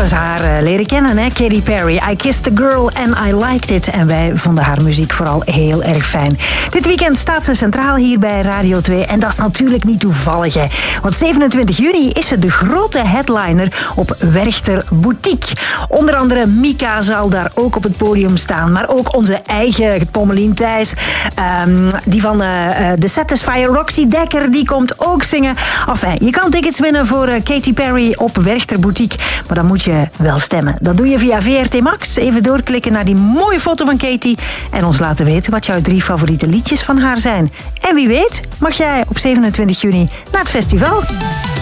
hebben ze haar leren kennen, hè? Katy Perry. I Kissed a Girl and I Liked It. En wij vonden haar muziek vooral heel erg fijn. Dit weekend staat ze centraal hier bij Radio 2. En dat is natuurlijk niet toevallig, hè. Want 27 juni is ze de grote headliner op Werchter Boutique. Onder andere Mika zal daar ook op het podium staan. Maar ook onze eigen Pommelien Thijs. Die van The Satisfier, Roxy Dekker, die komt ook zingen. Enfin, je kan tickets winnen voor Katy Perry op Werchter Boutique. Maar dan moet je wel stemmen. Dat doe je via VRT Max. Even doorklikken naar die mooie foto van Katy. En ons laten weten wat jouw 3 favoriete liedjes van haar zijn. En wie weet mag jij op 27 juni naar het festival.